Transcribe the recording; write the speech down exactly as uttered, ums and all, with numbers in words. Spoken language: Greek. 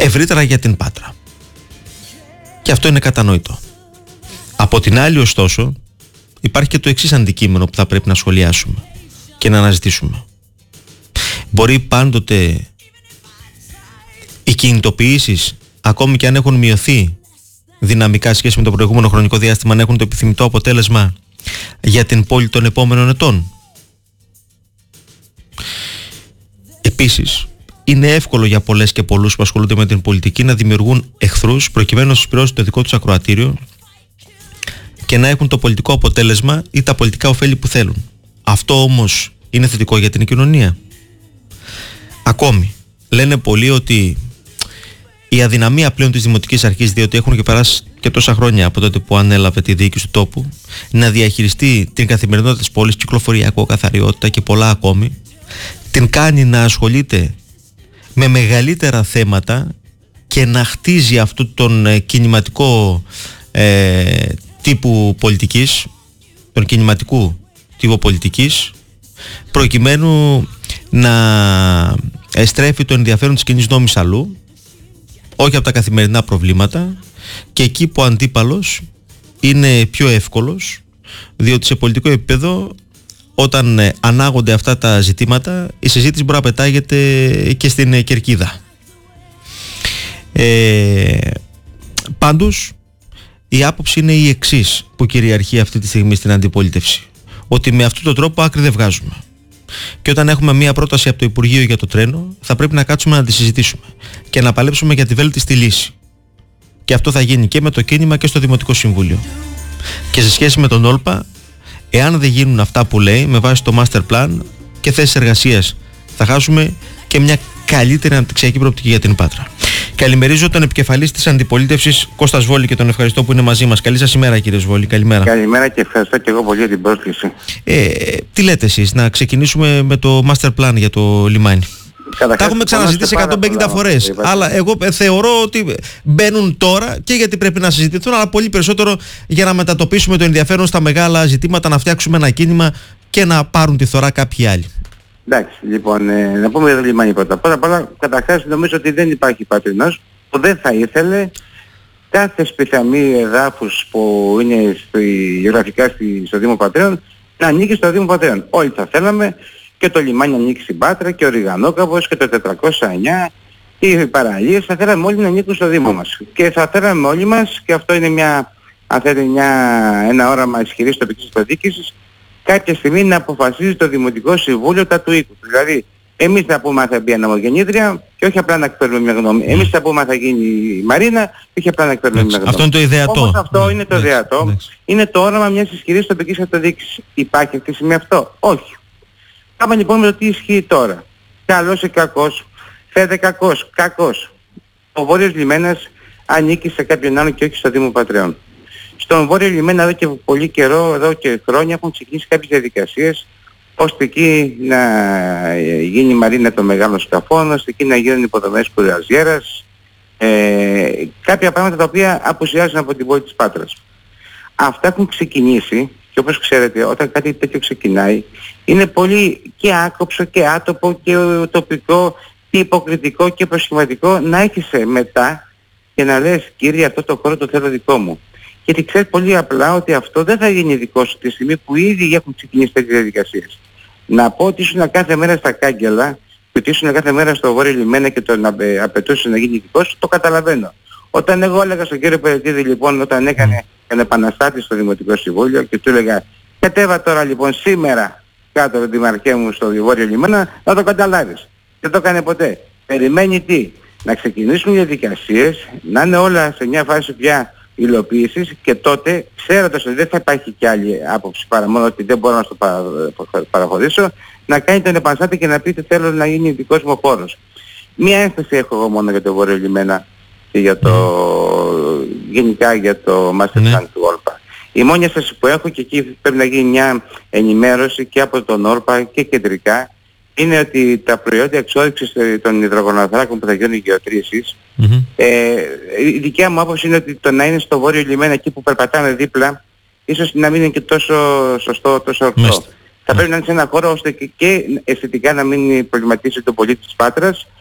ευρύτερα για την Πάτρα. Και αυτό είναι κατανοητό. Από την άλλη, ωστόσο, υπάρχει και το εξής αντικείμενο που θα πρέπει να σχολιάσουμε και να αναζητήσουμε. Μπορεί πάντοτε οι κινητοποιήσεις, ακόμη και αν έχουν μειωθεί δυναμικά σχέση με το προηγούμενο χρονικό διάστημα, να έχουν το επιθυμητό αποτέλεσμα για την πόλη των επόμενων ετών. Επίσης, είναι εύκολο για πολλές και πολλούς που ασχολούνται με την πολιτική να δημιουργούν εχθρούς προκειμένου να συσπηρώσουν το δικό τους ακροατήριο και να έχουν το πολιτικό αποτέλεσμα ή τα πολιτικά ωφέλη που θέλουν. Αυτό όμως είναι θετικό για την κοινωνία? Ακόμη, λένε πολλοί ότι η αδυναμία πλέον της Δημοτικής Αρχής, διότι έχουν και περάσει και τόσα χρόνια από τότε που ανέλαβε τη διοίκηση του τόπου, να διαχειριστεί την καθημερινότητα της πόλης, κυκλοφοριακό, καθαριότητα και πολλά ακόμη, την κάνει να ασχολείται με μεγαλύτερα θέματα και να χτίζει αυτόν τον ε, κινηματικό ε, τύπου πολιτικής, τον κινηματικού τύπου πολιτικής, προκειμένου να εστρέφει το ενδιαφέρον της κοινής νόμης αλλού, όχι από τα καθημερινά προβλήματα, και εκεί που ο αντίπαλος είναι πιο εύκολος, διότι σε πολιτικό επίπεδο, όταν ε, ανάγονται αυτά τα ζητήματα, η συζήτηση μπορεί να πετάγεται και στην κερκίδα. Ε, πάντως, η άποψη είναι η εξής που κυριαρχεί αυτή τη στιγμή στην αντιπολίτευση. Ότι με αυτόν τον τρόπο άκρη δεν βγάζουμε. Και όταν έχουμε μία πρόταση από το Υπουργείο για το τρένο, θα πρέπει να κάτσουμε να τη συζητήσουμε και να παλέψουμε για τη βέλτιστη λύση. Και αυτό θα γίνει και με το κίνημα και στο Δημοτικό Συμβούλιο. Και σε σχέση με τον Όλπα, εάν δεν γίνουν αυτά που λέει με βάση το master plan και θέσεις εργασίας, θα χάσουμε και μια καλύτερη αναπτυξιακή προοπτική για την Πάτρα. Καλημερίζω τον επικεφαλής της αντιπολίτευσης, Κώστα Σβόλη, και τον ευχαριστώ που είναι μαζί μας. Καλή σας ημέρα, κύριε Σβόλη. Καλημέρα. Καλημέρα και ευχαριστώ και εγώ πολύ για την πρόσκληση. Ε, τι λέτε εσείς, να ξεκινήσουμε με το master plan για το λιμάνι? Τα έχουμε ξαναζητήσει εκατόν πενήντα φορές, αλλά εγώ θεωρώ ότι μπαίνουν τώρα και γιατί πρέπει να συζητηθούν, αλλά πολύ περισσότερο για να μετατοπίσουμε το ενδιαφέρον στα μεγάλα ζητήματα, να φτιάξουμε ένα κίνημα και να πάρουν τη θωρά κάποιοι άλλοι. Εντάξει, λοιπόν, ε, να πούμε για το λιμάνι πρώτα. Πρώτα απ' όλα, καταρχάς νομίζω ότι δεν υπάρχει πατρινός που δεν θα ήθελε κάθε σπιθαμή εδάφους που είναι στη, γεωγραφικά στη, στο Δήμο Πατρέων να ανήκει στο Δήμο Πατρέων. Όλοι θα θέλαμε και το λιμάνι να ανήκει στην Πάτρα και ο Ριγανόκαβος και το τετρακόσια εννιά και οι παραλίες, θα θέλαμε όλοι να ανήκουν στο Δήμο μας. Και θα θέλαμε όλοι μας, και αυτό είναι μια, αν θέλετε, μια, ένα όραμα ισχυρής τοπικής αυτοδιοίκησης, κάποια στιγμή να αποφασίζει το Δημοτικό Συμβούλιο τα του οίκου. Δηλαδή, εμείς θα πούμε αν θα μπει αναμογεννήτρια και όχι απλά να εκπέρνουμε μια γνώμη. Εμείς θα πούμε αν θα γίνει η Μαρίνα και όχι απλά να εκπέρνουμε μια γνώμη. Αυτό είναι το ιδεατό. Όμως αυτό ναι, είναι το ναι, ιδεατό. Ναι. Είναι το όραμα μιας ισχυρής τοπικής αυτοδιοίκησης. Υπάρχει αυτή τη στιγμή αυτό? Όχι. Πάμε λοιπόν με το τι ισχύει τώρα. Καλός ή κακός, φαίνεται κακός, κακός. Ο Βόρειος Λιμένας ανήκει σε κάποιον άλλο και όχι στο Δήμο Πατρέων. Στον Βόρειο Λιμένα εδώ και πολύ καιρό, εδώ και χρόνια, έχουν ξεκινήσει κάποιες διαδικασίες ώστε εκεί να γίνει η μαρίνα των μεγάλων σκαφών, ώστε εκεί να γίνουν υποδομές κουραζιέρας, ε, κάποια πράγματα τα οποία απουσιάζουν από την πόλη της Πάτρας. Αυτά έχουν ξεκινήσει και όπως ξέρετε, όταν κάτι τέτοιο ξεκινάει, είναι πολύ και άκοψο και άτοπο και τοπικό και υποκριτικό και προσχηματικό να έχεις μετά και να λες, κύριε, αυτό το χώρο το θέλω δικό μου. Γιατί ξέρεις πολύ απλά ότι αυτό δεν θα γίνει δικό σου τη στιγμή που ήδη έχουν ξεκινήσει τέτοιες διαδικασίες. Να πω ότι ήσουν κάθε μέρα στα κάγκελα και ότι ήσουν κάθε μέρα στο Βόρειο Λιμένα και τον απαιτούσε να γίνει δικό σου, το καταλαβαίνω. Όταν εγώ έλεγα στον κύριο Περαιτίδη, λοιπόν, όταν έκανε τον επαναστάτη στο Δημοτικό Συμβούλιο και του έλεγα, κατέβα τώρα λοιπόν σήμερα κάτω από τη Δημαρχία μου στο Βόρειο Λιμένα, να το καταλάβεις. Δεν το έκανε ποτέ. Περιμένει τι? Να ξεκινήσουν οι διαδικασίες, να είναι όλα σε μια φάση πια υλοποίησης και τότε, ξέροντας ότι δεν θα υπάρχει κι άλλη άποψη παρά μόνο ότι δεν μπορώ να στο παρα... παραχωρήσω, να κάνει τον επαναστάτη και να πει ότι θέλω να γίνει δικός μου χώρος. Μία ένσταση έχω εγώ μόνο για το Βόρειο Λιμένα και για το... γενικά για το Master Plan ναι. του Όλπα. Η μόνη ένσταση που έχω, και εκεί πρέπει να γίνει μια ενημέρωση και από τον Όλπα και κεντρικά, είναι ότι τα προϊόντα εξόρυξης των υδρογοναθράκων που θα γίνουν γεωτρήσεις, mm-hmm. ε, η δικιά μου άποψη είναι ότι το να είναι στο Βόρειο Λιμένα, εκεί που περπατάμε δίπλα, ίσως να μην είναι και τόσο σωστό, τόσο ορθό. Θα πρέπει να είναι σε ένα χώρο ώστε και, και αισθητικά να μην προβληματίσει τον πολίτη της Πάτρας,